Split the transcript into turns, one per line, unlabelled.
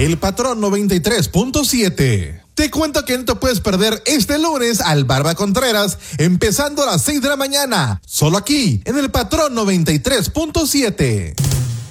El Patrón 93.7. Te cuento que no te puedes perder este lunes al Barba Contreras, empezando a las 6 de la mañana, solo aquí en El Patrón 93.7.